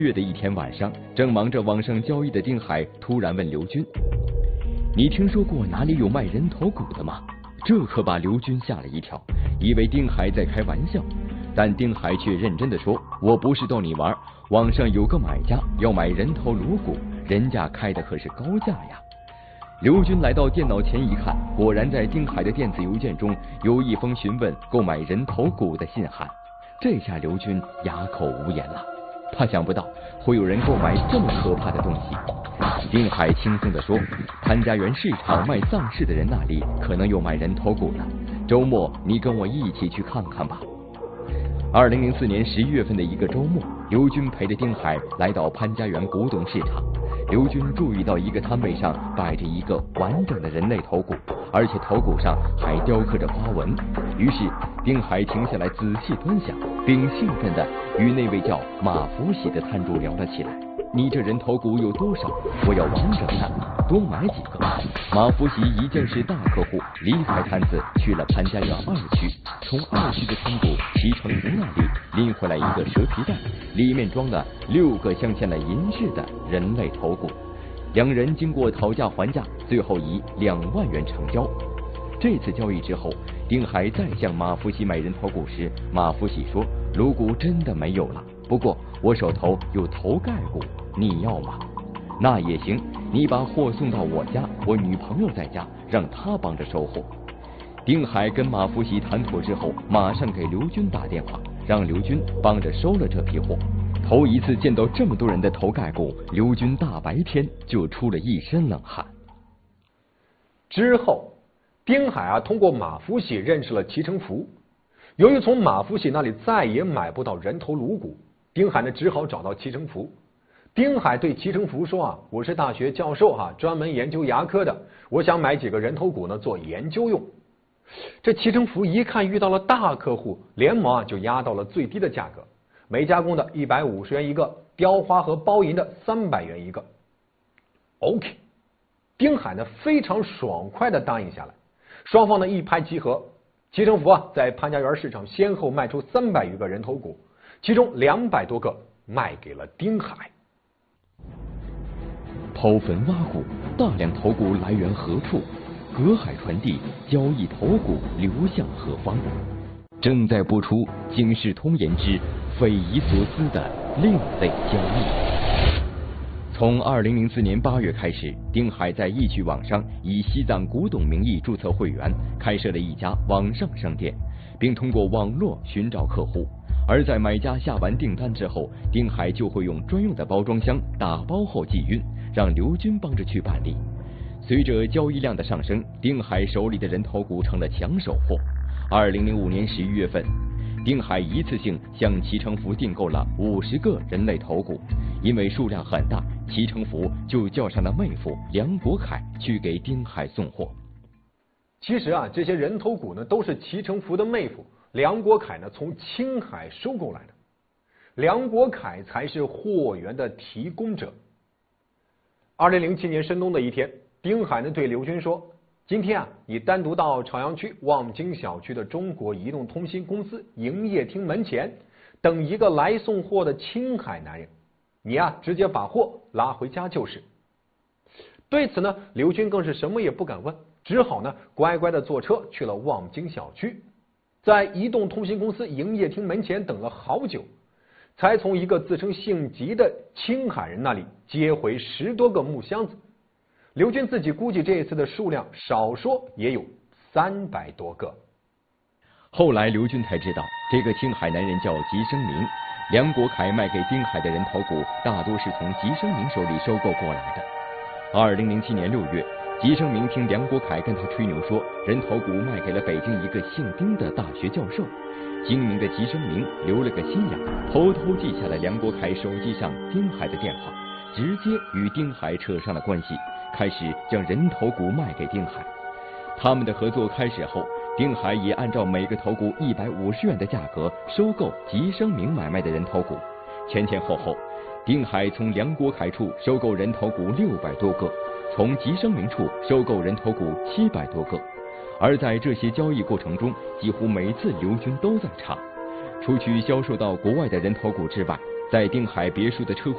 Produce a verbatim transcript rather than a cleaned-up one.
月的一天晚上，正忙着网上交易的丁海突然问刘军：“你听说过哪里有卖人头骨的吗？”这可把刘军吓了一跳，以为丁海在开玩笑，但丁海却认真的说：“我不是逗你玩，网上有个买家要买人头颅骨，人家开的可是高价呀。”刘军来到电脑前一看，果然在丁海的电子邮件中有一封询问购买人头骨的信函。这下刘军哑口无言了，他想不到会有人购买这么可怕的东西。丁海轻松地说：“潘家园市场卖丧事的人那里可能有卖人头骨的，周末你跟我一起去看看吧。”二零零四年十一月份的一个周末，刘军陪着丁海来到潘家园古董市场。刘军注意到一个摊位上摆着一个完整的人类头骨，而且头骨上还雕刻着花纹。于是丁海停下来仔细端详，并兴奋地与那位叫马福喜的摊主聊了起来：“你这人头骨有多少？我要完整的，多买几个。”马福喜一见是大客户，离开摊子去了潘家园二区，从二区的摊主齐成福那里拎回来一个蛇皮袋，里面装了六个镶嵌了银饰的人类头骨。两人经过讨价还价，最后以两万元成交。这次交易之后，丁海再向马福喜买人头骨时，马福喜说：“颅骨真的没有了，不过我手头有头盖骨，你要吗？”“那也行，你把货送到我家，我女朋友在家，让她帮着收货。”丁海跟马福喜谈妥之后，马上给刘军打电话，让刘军帮着收了这批货。头一次见到这么多人的头盖骨，刘军大白天就出了一身冷汗。 之后，丁海啊通过马福喜认识了齐成福。由于从马福喜那里再也买不到人头颅骨，丁海呢只好找到齐成福。丁海对齐成福说啊：“我是大学教授哈、啊，专门研究牙科的，我想买几个人头骨呢做研究用。”这齐成福一看遇到了大客户，连忙啊就压到了最低的价格，没加工的一百五十元一个，雕花和包银的三百元一个。OK， 丁海呢非常爽快的答应下来，双方呢一拍即合。齐成福啊在潘家园市场先后卖出三百余个人头骨，其中两百多个卖给了丁海。 刨坟挖骨，大量头骨来源何处？隔海传递，交易头骨流向何方？正在播出《警世通言之匪夷所思的另类交易》。从二零零四年八月开始，丁海在易趣网上以西藏古董名义注册会员，开设了一家网上商店，并通过网络寻找客户。而在买家下完订单之后，丁海就会用专用的包装箱打包后寄运，让刘军帮着去办理。随着交易量的上升，丁海手里的人头骨成了抢手货。二零零五年十一月份，丁海一次性向齐成福订购了五十个人类头骨，因为数量很大，齐成福就叫上了妹夫梁国凯去给丁海送货。 其实啊，这些人头骨呢都是齐成福的妹夫梁国凯呢从青海收购来的，梁国凯才是货源的提供者。二零零七年深冬的一天，丁海呢对刘军说：“今天啊，你单独到朝阳区望京小区的中国移动通信公司营业厅门前，等一个来送货的青海男人，你啊直接把货拉回家就是。”对此呢，刘军更是什么也不敢问，只好呢乖乖的坐车去了望京小区，在移动通信公司营业厅门前等了好久，才从一个自称姓吉的青海人那里接回十多个木箱子。刘军自己估计这一次的数量少说也有三百多个。 后来刘军才知道，这个青海男人叫吉生明，梁国凯卖给丁海的人头骨大多是从吉生明手里收购过来的。二零零七年六月，吉生明听梁国凯跟他吹牛说，人头骨卖给了北京一个姓丁的大学教授。精明的吉生明留了个心眼，偷偷记下了梁国凯手机上丁海的电话，直接与丁海扯上了关系，开始将人头骨卖给丁海。他们的合作开始后，丁海也按照每个头骨一百五十元的价格收购吉生明买卖的人头骨。前前后后，丁海从梁国凯处收购人头骨六百多个，从吉生明处收购人头骨七百多个。而在这些交易过程中，几乎每次刘军都在场。除去销售到国外的人头骨之外，在丁海别墅的车库